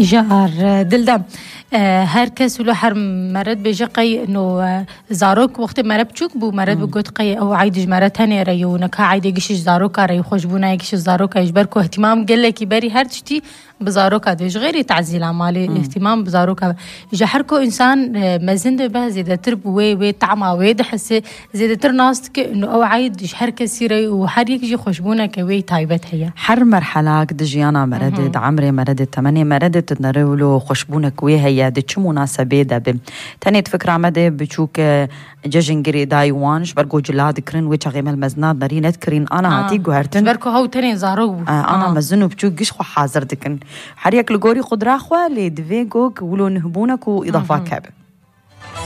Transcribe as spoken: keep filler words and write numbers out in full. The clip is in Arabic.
جار دلدم هر کس ولو هر مرد بيجي قي إنه زاروك وقت مرد بتشوك بو مرد بقول قي أو عايدج مرد تاني ريو نكا عايد يجيش زاروك ريو خوش بونا يجيش زاروك يجبركو اهتمام قال لك يبري هر تشتي بزاروك هذا غير تعزيل عمالي اهتمام بزاروك يجي حركو إنسان مزند به زيادة ترب وي وي طعمه وي دحس زيادة تر ناس إنه أو عايد هر كسي ريو وهر يجي خوش بونا كوي تايبت هي حر مرحلة دجيانا مردد عمري مردد تمانية مردد نرولو خوش بونا كوي هي دي چه مناسبه ده به تاني تفكر عمده بچوك جاجنگري دايوانش برگو جلاد كرين ويچ غيمل مزناد ناري نتكرين انا هاتي گوهرتن برگو هاو تاني زارو آه انا مزنو بچوك گش خو حاضر دكن حريك لغوري خضرا خوالي دوي گوك ولو نهبونك و اضافات كابه